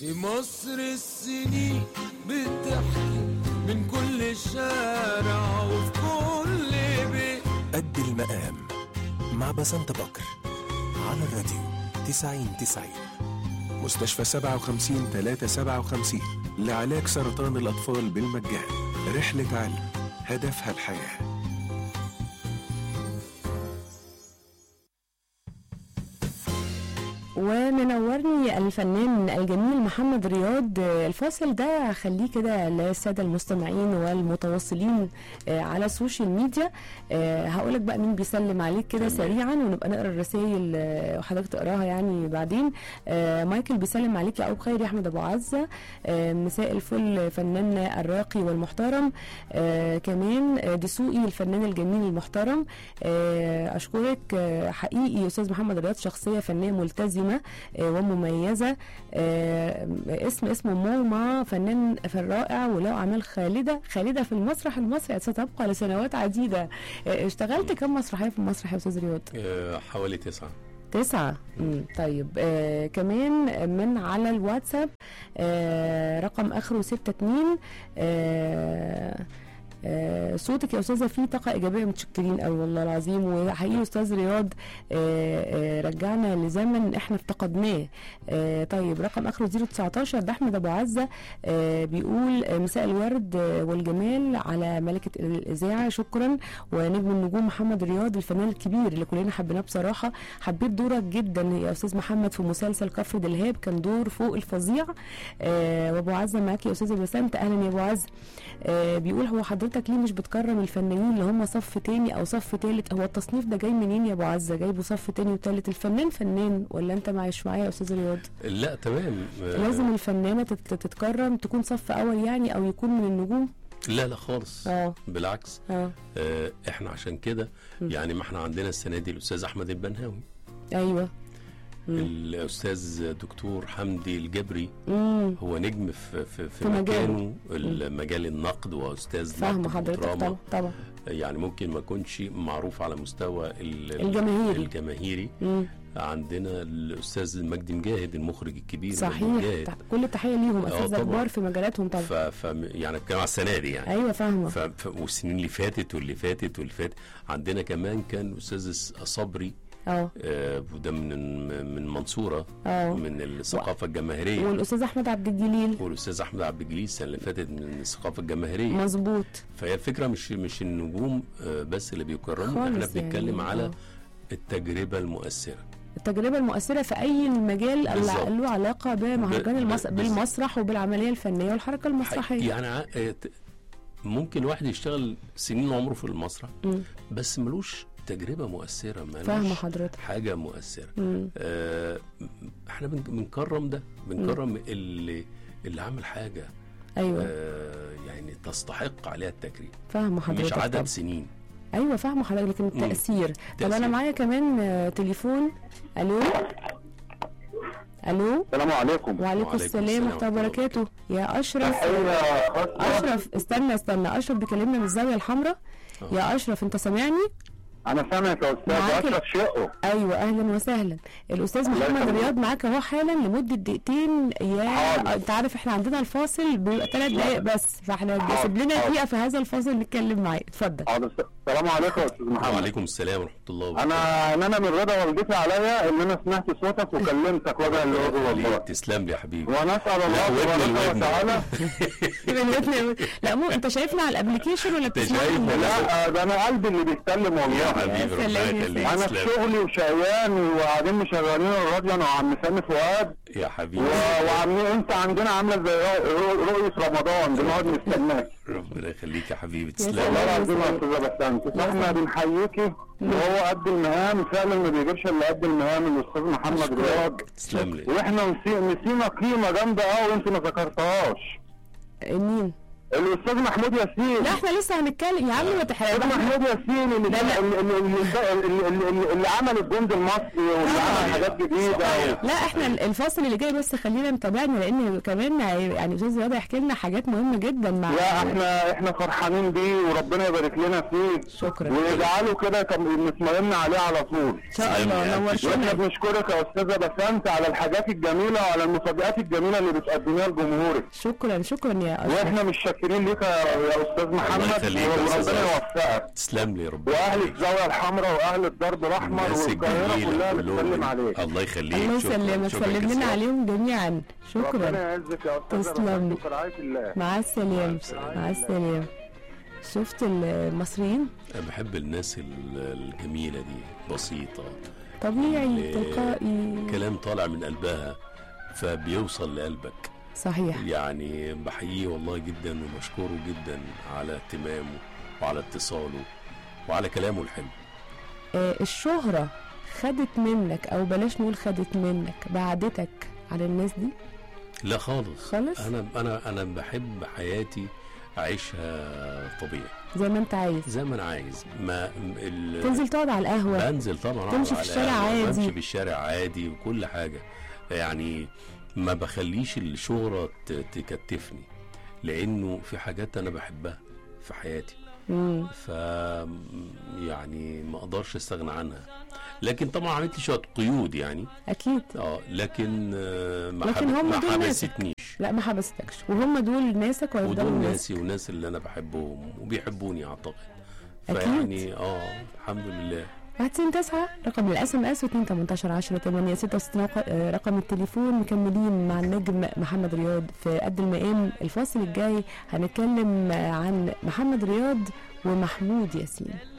في مصر السنين بتحكي من كل شارع وفي كل بيت. قد المقام مع بسنت بكر على الراديو 90-90. مستشفى 57-357 لعلاج سرطان الأطفال بالمجان. رحلة علم هدفها الحياة. ومنورني الفنان الجميل محمد رياض. الفاصل ده خليه كده للسادة المستمعين والمتواصلين على السوشيال ميديا. هقولك بقى مين بيسلم عليك كده سريعا ونبقى نقرا الرسائل وحضرتك تقراها يعني بعدين. مايكل بيسلم عليك يا أبو خير يا أحمد أبو عزة. مساء الفل فنان الراقي والمحترم. كمان دسوقي الفنان الجميل المحترم. أشكرك حقيقي أستاذ محمد رياض، شخصية فنية ملتزمة ومميزة. اسمه موما، فنان رائع وله أعمال خالدة في المسرح المصري ستبقى لسنوات عديدة. اشتغلت كم مسرحية في المسرح يا أستاذ رياض؟ حوالي 9. طيب. كمان من على الواتساب رقم آخره 62. صوتك يا استاذه فيه طاقه ايجابيه، متشكرين قوي والله العظيم. وحقيقي استاذ رياض رجعنا لزمن احنا افتقدناه. طيب رقم اخره 019 ده احمد ابو عزه. بيقول مساء الورد والجمال على ملكه الاذاعه، شكرا. ونجم النجوم محمد رياض الفنان الكبير اللي كلنا حبيناه بصراحه. حبيت دورك جدا يا استاذ محمد في مسلسل كفر دلهاب، كان دور فوق الفظيع. وابو عزه معاك يا استاذه بسنت. اهلا يا ابو عزه. بيقول هو حضرتك ليه مش بتكرم الفنانين اللي هم صف تاني او صف تالت؟ هو التصنيف ده جاي منين يا ابو عزه؟ جايبه صف تاني وتالت؟ الفنان فنان ولا انت معايش معايا يا استاذ رياض؟ لا تمام. لازم الفنانه تتكرم، تكون صف اول يعني او يكون من النجوم؟ لا خالص. بالعكس. احنا عشان كده يعني ما احنا عندنا السنه دي الاستاذ احمد البنهاوي. ايوه. الأستاذ دكتور حمدي الجبري هو نجم في مكانه، مجال النقد وأستاذ نقد حضرتك طبعا. يعني ممكن ما يكونش معروف على مستوى الجماهيري. عندنا الأستاذ مجدي مجاهد المخرج الكبير. صحيح، كل التحية ليهم، أساتذة كبار في مجالاتهم طبعا. يعني بتكلم على السنة دي يعني. أيوة فاهمة. والسنين اللي فاتت عندنا كمان كان أستاذ صبري. وده من منصورة. من الثقافة الجماهيرية. والأستاذ أحمد عبد الجليل. السنة اللي فاتت من الثقافة الجماهيرية. مظبوط. فهي الفكرة مش النجوم بس اللي بيكرموا، احنا بنتكلم يعني على التجربة المؤثرة في أي مجال له علاقة بمهرجان بالمسرح وبالعملية الفنية والحركة المسرحية. يعني ممكن واحد يشتغل سنين عمره في المسرح بس ملوش تجربة مؤثرة، فاهمة حضرتك، حاجة مؤثرة. احنا بنكرم ده، بنكرم اللي عمل حاجة. أيوة. يعني تستحق عليها التكريم. فاهمة حضرتك، مش عدد سنين. ايوه فاهمه حضرتك، لكن التأثير. طب انا معايا كمان تليفون. الو. السلام عليكم. وعليكم السلام ورحمه الله وبركاته. يا اشرف. استنى اشرف بيكلمنا من الزاويه الحمراء. يا اشرف انت سامعني؟ انا سامعك يا استاذ اشرف شقه. ايوه اهلا وسهلا. الاستاذ محمد رياض معاك اهو حالا لمده دقيقتين. انت عارف احنا عندنا الفاصل بيبقى 3 دقائق بس، فاحنا سيب لنا دقيقه في هذا الفاصل نتكلم معاه. اتفضل. السلام عليكم يا استاذ محمد. وعليكم السلام ورحمه الله وبركاته. انا من رضا والدتي عليا ان انا سمعت صوتك وكلمتك وجها لوجه والله. تسلم لي يا حبيبي. ونسال الله سبحانه وتعالى. لا انت شايفنا على الابلكيشن ولا بتسمعنا؟ لا ده انا قلبي اللي بيتكلم والله. حبيبي انا في شغلي وشقيان وقاعدين مشغلين الراديو انا وعم سامي فؤاد يا حبيبي. وعاملين انت عندنا عامله زي رؤيه رمضان بنقعد نستناك. ربنا يخليك يا حبيبي. تسلم. والله العظيم يا استاذه بسنت احنا بنحييكي وهو قد المهام فعلا، ما بيجيبش الا قد المهام الاستاذ محمد رياض. تسلم لي. واحنا نسينا قيمه جامده قوي وانت ما ذكرتهاش. مين؟ الاستاذ محمود ياسين. لا احنا لسه هنتكلم يا عم، ما تحرقش. الاستاذ محمود ياسين اللي عمل الجند المصري واللي عمل حاجات جديده لا احنا الفاصل اللي جاي بس خلينا نتابعنا، لان كمان يعني استاذ رياض يحكي لنا حاجات مهمه جدا مع. لا احنا فرحانين بيه وربنا يبارك لنا فيه. شكرا. ويجعله كده نتمرن عليه على طول ان شاء الله. نورتنا. واحنا بنشكرك يا استاذه بسنت على الحاجات الجميله وعلى المفاجآت الجميله اللي بتقدميها لجمهورك. شكرا يا استاذ. واحنا مش شاكرين ليك يا استاذ محمد، وربنا يوفقك. تسلم لي ربنا. واهل الزاويه الحمراء واهل الدرب الاحمر والقاهره كلها بتسلم عليك. الله يخليك. الله يسلمك. سلم لنا عليهم جميعا. شكرا. ربنا يعزك يا استاذ. تسلم. الله. مع السلامه. مع السلامه. شفت المصريين؟ انا بحب الناس الجميله دي، بسيطه طبيعي تلقائي، كلام طالع من قلبها فبيوصل لقلبك. صحيح. يعني بحييه والله جدا وبشكره جدا على اهتمامه وعلى اتصاله وعلى كلامه الحلو. الشهرة خدت منك، او بلاش نقول خدت منك، بعدتك على الناس دي؟ لا خالص. خالص. انا بحب حياتي اعيشها طبيعي زي ما انت عايز. زي ما انا عايز. تنزل تقعد على القهوه. بنزل طبعا. تمشي في الشارع عادي. بمشي في الشارع عادي وكل حاجه. يعني ما بخليش الشهرة تكتفني، لانه في حاجات انا بحبها في حياتي. ف يعني ما اقدرش استغنى عنها، لكن طبعا عملت لي شويه قيود يعني. اكيد. لكن ما حبستنيش. لا ما حبستكش، وهم دول ناسك ودول ناسي وناس اللي انا بحبهم وبيحبوني اعتقد. فيعني الحمد لله. 199 رقم الاس ام اس، و2 18 10 8 66 رقم التليفون. مكملين مع النجم محمد رياض في قد المقام. الفاصل الجاي هنتكلم عن محمد رياض ومحمود ياسين.